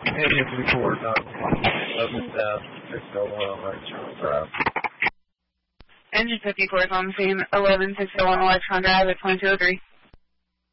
Engine 54, 11 South, 601 Electron Drive. Engine 54 is on the scene, 11601 Electron Drive at 2203.